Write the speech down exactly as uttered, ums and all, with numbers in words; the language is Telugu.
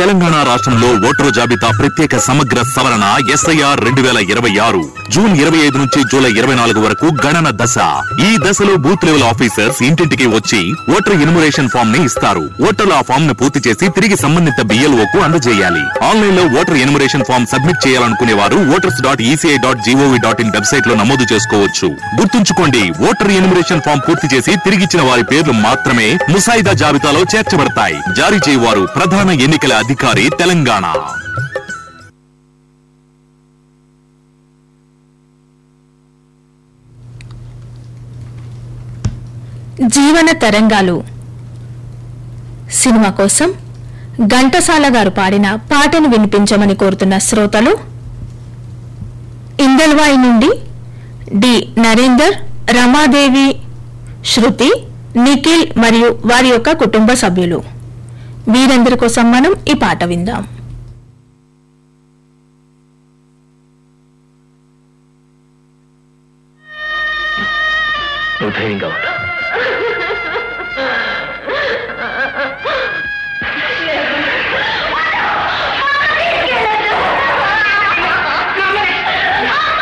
తెలంగాణ రాష్ట్రంలో ఓటరు జాబితా ప్రత్యేక సమగ్ర సవరణ ఎస్ఐఆర్ రెండు వేల ఇరవై ఆరు జూన్ ఇరవై ఐదు నుంచి జూలై ఇరవై నాలుగు వరకు గణన దశ. ఈ దశలో బూత్ లెవెల్ ఆఫీసర్స్ ఇంటింటికి వచ్చి ఓటర్ ఎన్యుమరేషన్ ఫామ్ ని ఇస్తారు. ఓటర్లు ఆ ఫామ్ ను పూర్తి చేసి తిరిగి సంబంధిత బిఎల్ఓ కు అందజేయాలి. ఆన్లైన్ లో ఓటర్ ఎన్యుమరేషన్ ఫామ్ సబ్మిట్ చేయాలనుకునే వారు voters dot ECI dot GOV dot in website లో నమోదు చేసుకోవచ్చు. గుర్తుంచుకోండి, ఓటర్ ఎన్యుమరేషన్ ఫామ్ పూర్తి చేసి తిరిగిచ్చిన వారి పేర్లు మాత్రమే ముసాయిదా జాబితాలో చేర్చబడతాయి. జారీ చేయవారు ప్రధాన ఎన్నికల అధికారి తెలంగాణ. జీవన తరంగాలు సినిమా కోసం ఘంటసాల గారు పాడిన పాటను వినిపించమని కోరుతున్న శ్రోతలు ఇందల్వాయి నుండి డి నరేందర్, రమాదేవి, శృతి, నిఖిల్ మరియు వారి యొక్క కుటుంబ సభ్యులు. వీరందరి కోసం మనం ఈ పాట విందాం. నువ్వు ధైర్యంగా ఉంటా.